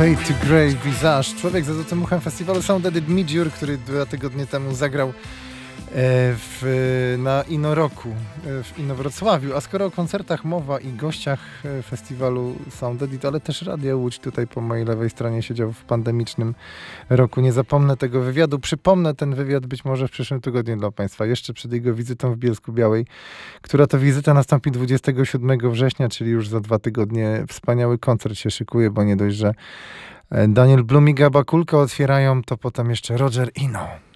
Fade to Grey Visage. Człowiek za złotym uchem festiwalu Sound Edit Midyear, który 2 tygodnie temu zagrał na Inoroku w Inowrocławiu. A skoro o koncertach mowa i gościach festiwalu Sound Edit, ale też Radio Łódź tutaj po mojej lewej stronie siedział w pandemicznym roku. Nie zapomnę tego wywiadu. Przypomnę ten wywiad być może w przyszłym tygodniu dla Państwa, jeszcze przed jego wizytą w Bielsku-Białej, która to wizyta nastąpi 27 września, czyli już za 2 tygodnie. Wspaniały koncert się szykuje, bo nie dość, że Daniel Blum i Gaba Kulka otwierają, to potem jeszcze Roger Eno.